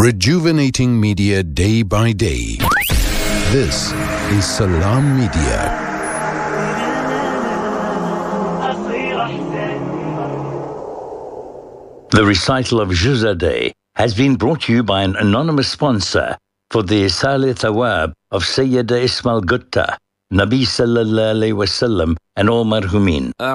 rejuvenating media day by day. This is Salam Media. The recital of Juzadeh has been brought to you by an anonymous sponsor for the Isal Thawab of Sayyida Ismail Gutta, Nabi Sallallahu Alaihi Wasallam and all marhumin.